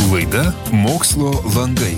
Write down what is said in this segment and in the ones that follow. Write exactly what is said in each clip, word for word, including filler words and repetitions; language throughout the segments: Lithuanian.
Laida Mokslo landai.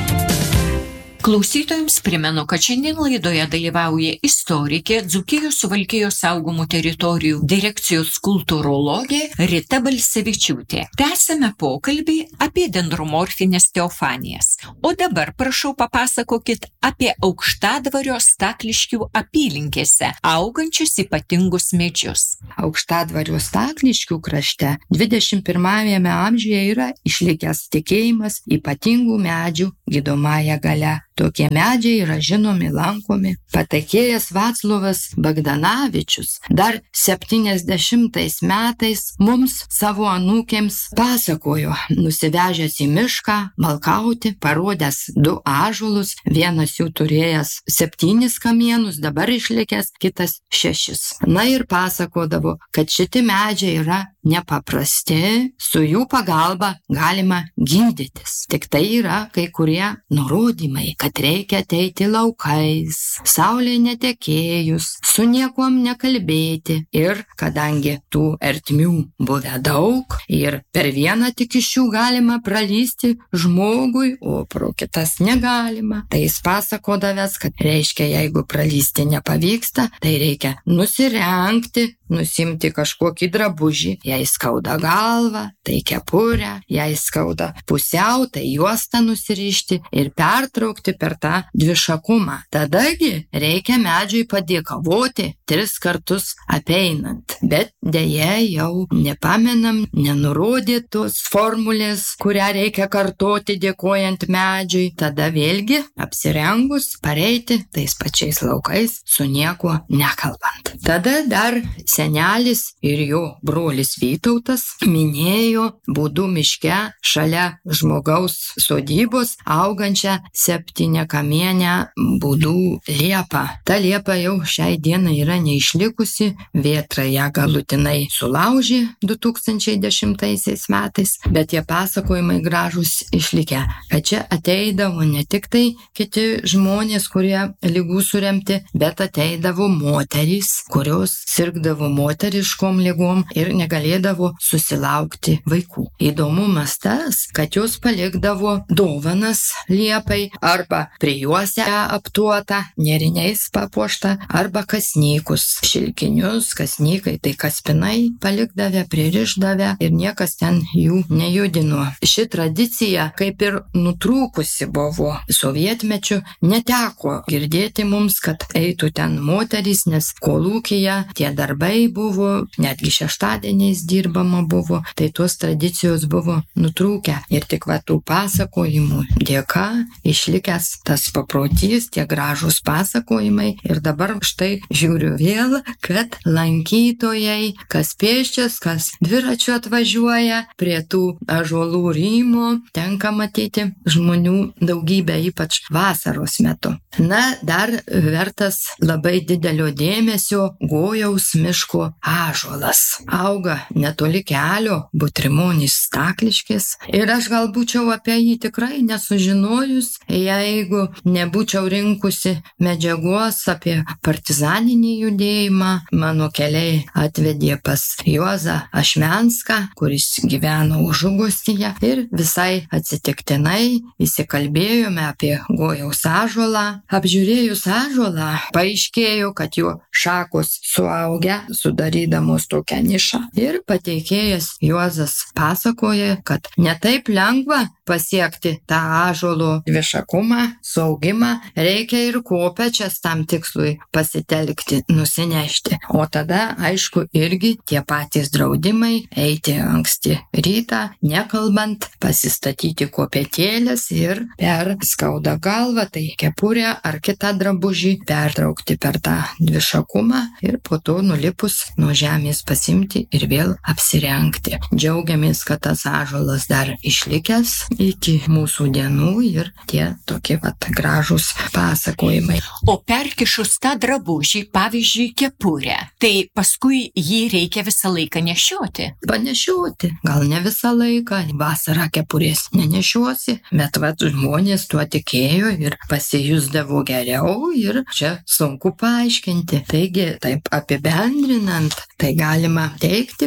Klausytojams primenu, kad šiandien laidoje dalyvauja istorikė, Dzūkijos Suvalkijos saugomų teritorijų direkcijos kultūrologė Rita Balsevičiūtė. Tęsime pokalbį apie dendromorfinės teofanijas. O dabar prašau papasakokit apie Aukštadvario Stakliškių apylinkėse augančius ypatingus medžius. Aukštadvario Stakliškių krašte dvidešimt pirmajame amžiuje yra išlikęs tikėjimas ypatingų medžių gydomąja galia. Tokie medžiai yra žinomi, lankomi. Patekėjęs Vaclovas Bagdanavičius dar septyniasdešimtais metais mums savo anūkėms pasakojo, nusivežęs į mišką malkauti, parodęs du ąžuolus, vienas jų turėjęs septynis kamienus, dabar išlikęs, kitas šešis. Na ir pasakodavo, kad šitie medžiai yra nepaprasti, su jų pagalba galima gydytis. Tik tai yra kai kurie nurodymai, kad reikia ateiti laukais, saulė netekėjus, su niekom nekalbėti. Ir kadangi tų ertmių buvę daug ir per vieną tik iš jų galima pralysti žmogui, o pro kitas negalima, tai jis pasakodavęs, kad reiškia, jeigu pralysti nepavyksta, tai reikia nusirengti, nusimti kažkokį drabužį, jei skauda galvą, tai kepurę, jei skauda pusiau, tai juostą nusirišti ir pertraukti per tą dvišakumą. Tadagi reikia medžiui padėkavoti tris kartus apeinant. Bet deja jau nepamenam, nenurodė tos formulės, kurią reikia kartoti dėkojant medžiui. Tada vėlgi apsirengus pareiti tais pačiais laukais su niekuo nekalbant. Tada dar senelis ir jo brolis Vytautas minėjo Būdų miške šalia žmogaus sodybos augančią septyniakamienę Būdų liepą. Ta liepa jau šiai dienai yra neišlikusi, vėtra ją galutinai sulaužė du tūkstančiai dešimtaisiais metais, bet tie pasakojimai gražūs išlikę, kad čia ateidavo ne tik tai kiti žmonės, kurie ligų suremti, bet ateidavo moterys, kurios sirgdavo moteriškom ligom ir negalėdavo susilaukti vaikų. Įdomumas tas, kad jos palikdavo dovanas liepai arba prijuosę aptuotą, nėriniais papuoštą, arba kasnykus, šilkinius, kasnykai, tai kaspinai palikdavę, pririšdavę ir niekas ten jų nejudino. Ši tradicija kaip ir nutrūkusi buvo. Sovietmečiu neteko girdėti mums, kad eitų ten moterys, nes kolūkyje tie darbai buvo, netgi šeštadieniais dirbama buvo, tai tos tradicijos buvo nutrūkę. Ir tik va tų pasakojimų dėka išlikęs tas paprotys, tie gražūs pasakojimai. Ir dabar štai žiūriu vėl, kad lankytojai, kas pėsčias, kas dviračiu atvažiuoja prie tų ąžuolų rymo, tenka matyti žmonių daugybę, ypač vasaros metu. Na, dar vertas labai didelio dėmesio Gojaus miško ąžuolas. Auga netoli kelio, Butrimonis Stakliškis. Ir aš gal būčiau apie jį tikrai nesužinojus, jeigu nebūčiau rinkusi medžiagos apie partizaninį judėjimą. Mano keliai atvedė pas Juozą Ašmenską, kuris gyveno Užugustyje, ir visai atsitiktinai įsikalbėjome apie Gojaus ąžuolą. Apžiūrėjus ąžuolą, paaiškėjo, kad jo šakos suaugę, sudarydamos tokią nišą. Ir pateikėjas Juozas pasakoja, kad netaip lengva pasiekti tą ąžuolo dvišakumą, saugimą, reikia ir kopečias tam tikslui pasitelkti, nusinešti. O tada, aišku, irgi tie patys draudimai eiti anksti rytą, nekalbant, pasistatyti kopetėlės ir per skauda galvą, tai kepurę ar kitą drabužį, pertraukti per tą dvišakumą ir po to nulipus nuo žemės pasimti ir vėl apsirengti. Džiaugiamės, kad tas ąžuolas dar išlikęs iki mūsų dienų ir tie tokie vat gražūs pasakojimai. O perkišus tą drabužį, pavyzdžiui, kepurę, tai paskui jį reikia visą laiką nešioti. Panešioti, gal ne visą laiką, vasarą kepurės nenešiosi, bet vat žmonės tuo tikėjo ir pasijusdavo geriau ir čia sunku paaiškinti. Taigi, taip apibendrinant, tai galima teigti,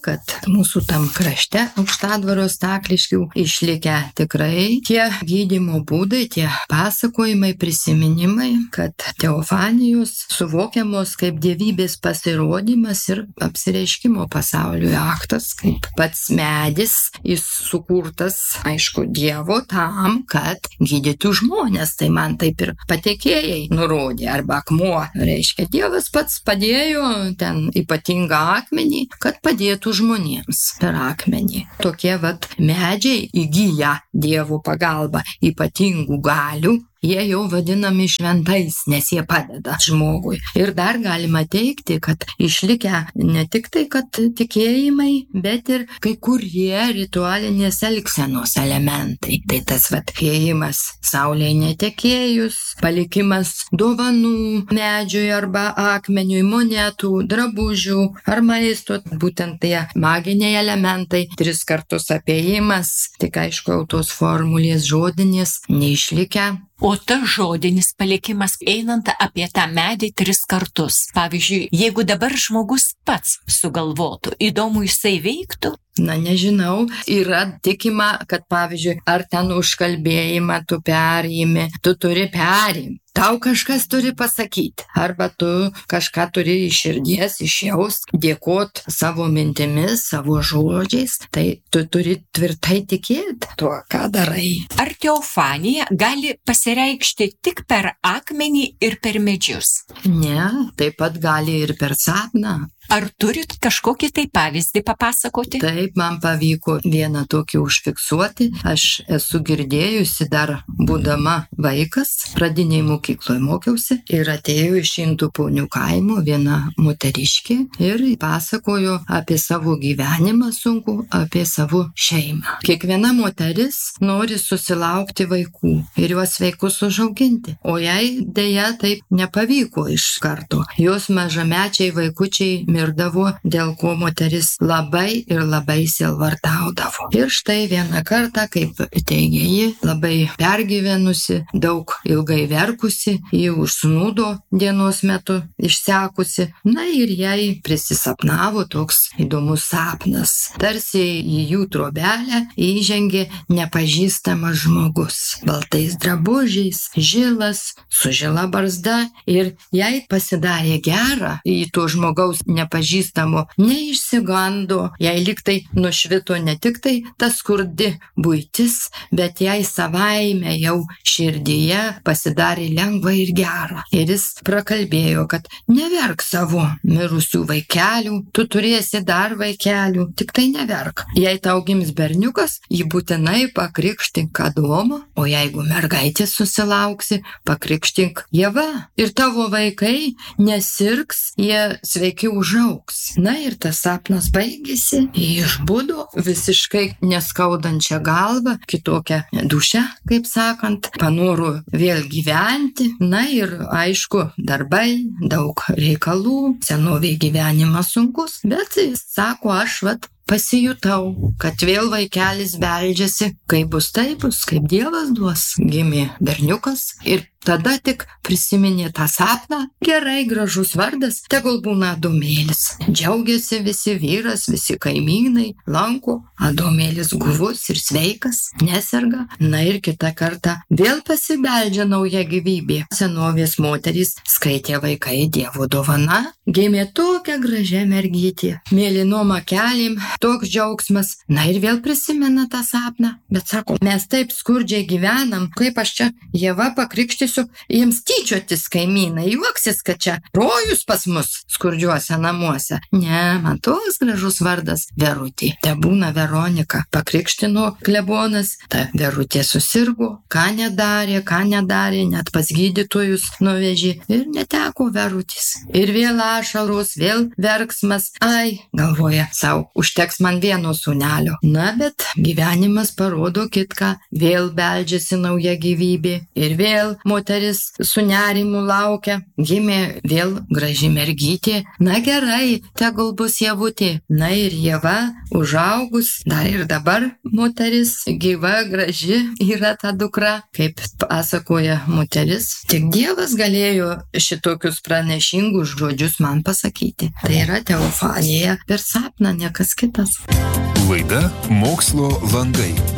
kad mūsų tam krašte Aukštadvario Stakliškių išlikę tikrai tie gydymo būdai, tie pasakojimai, prisiminimai, kad teofanijos suvokiamos kaip dievybės pasirodymas ir apsireiškimo pasauliui aktas, kaip pats medis, jis sukurtas, aišku, Dievo tam, kad gydytų žmonės. Tai man taip ir patekėjai nurodė, arba akmuo. Reiškia, Dievas pats padėjo ten ypatingą akmenį, kad padėtų žmonėms per akmenį. Tokie vat medžiai įgyja Dievo pagalbą ypatingų galių. Jie jau vadinami šventais, nes jie padeda žmogui. Ir dar galima teikti, kad išlikę ne tik tai, kad tikėjimai, bet ir kai kurie ritualinės elgsenos elementai. Tai tas vat ėjimas saulei netekėjus, palikimas dovanų medžiui arba akmeniui, monetų, drabužių ar maisto, būtent tie maginiai elementai, tris kartus apėjimas, tik aišku, jau tos formulės žodinės neišlikę. O tas žodinis palikimas einant apie tą medį tris kartus. Pavyzdžiui, jeigu dabar žmogus pats sugalvotų, įdomu jisai veiktų? Na, nežinau, yra tikima, kad pavyzdžiui, ar ten užkalbėjimą tu perimi, tu turi perimti. Tau kažkas turi pasakyti, arba tu kažką turi iš širdies, išjaus, dėkot savo mintimis, savo žodžiais, tai tu turi tvirtai tikėti tuo, ką darai. Ar teofanija gali pasireikšti tik per akmenį ir per medžius? Ne, taip pat gali ir per sapną. Ar turit kažkokį tai pavyzdį papasakoti? Taip, man pavyko vieną tokį užfiksuoti. Aš esu girdėjusi dar būdama vaikas, pradiniai mokykloje mokiausi ir atėjo iš Intuponių kaimo viena moteriškė ir pasakojo apie savo gyvenimą sunku, apie savo šeimą. Kiekviena moteris nori susilaukti vaikų ir juos vaikus užauginti, o jai dėja taip nepavyko iš karto. Jos mažamečiai vaikučiai mirdavo, dėl ko moteris labai ir labai sielvartaudavo. Ir štai vieną kartą, kaip teigia ji, labai pergyvenusi, daug ilgai verkusi, ji užsnūdo dienos metu išsekusi, na ir jai prisisapnavo toks įdomus sapnas. Tarsi į jų trobelę įžengė nepažįstamas žmogus, baltais drabužiais, žilas, su žila barzda, ir jai pasidarė gera į to žmogaus nepažįstamo, neišsigando, jai liktai nušvito ne tik tai ta skurdi buitis, bet jai savaime jau širdyje pasidarė lengva ir gera. Ir jis prakalbėjo, kad neverk savo mirusių vaikelių, tu turėsi dar vaikelių, tik tai neverk. Jei tau gims berniukas, jį būtinai pakrikštink Adomą, o jeigu mergaitė susilauksi, pakrikštink Ieva. Ir tavo vaikai nesirgs, jie sveiki užaugs. Na ir tas sapnas baigėsi, jie išbudo visiškai neskaudančią galvą, kitokią dušę, kaip sakant, panoro vėl gyventi. Na ir aišku, darbai, daug reikalų, senovėj gyvenimas sunkus, bet jis sako, aš vat pasijutau, kad vėl vaikelis beldžiasi, kaip bus taip bus, kaip Dievas duos. Gimė berniukas ir tada tik prisiminė tą sapną. Gerai, gražus vardas, tegul būna Adomėlis. Džiaugiasi visi, vyras, visi kaimynai, lanko, Adomėlis guvus ir sveikas, neserga. Na ir kitą kartą vėl pasibeldžia nauja gyvybė. Senovės moterys skaitė vaikai Dievo dovana. Gimė tokia gražia mergytė, mėlynom akelėm, toks džiaugsmas. Na ir vėl prisimena tą sapną. Bet sako, mes taip skurdžiai gyvenam, kaip aš čia Ieva pakrikštysiu, jiems tyčiotis kaimynai, juoksis, kad čia rojus pas mus skurdžiuose namuose. Ne, man toks gražus vardas Verutė. Te būna Veronika. Pakrikštino klebonas, ta Verutė susirgo, ką nedarė, ką nedarė, net pas gydytojus nuvežė ir neteko Verutės. Ir vėl ašaros, vėl verksmas. Ai, galvoja, sau, užteks man vieno sūnelio. Na, bet gyvenimas parodo kitką. Vėl beldžiasi nauja gyvybė ir vėl moteris moteris su nerimu laukia. Gimė vėl graži mergytė. Na gerai, tegul bus Ievutė. Na ir Ieva užaugus, dar ir dabar moteris gyva, graži yra ta dukra, kaip pasakoja moteris. Tik Dievas galėjo šitokius pranešingus žodžius man pasakyti. Tai yra Teofanija per sapną, niekas kitas. Laida Mokslo langai.